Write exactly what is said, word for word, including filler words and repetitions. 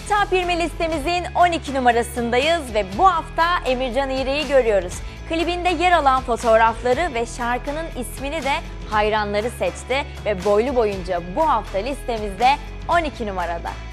Top yirmi listemizin on iki numarasındayız ve bu hafta Emircan İğrek'i görüyoruz. Klibinde yer alan fotoğrafları ve şarkının ismini de hayranları seçti ve boylu boyunca bu hafta listemizde on iki numarada.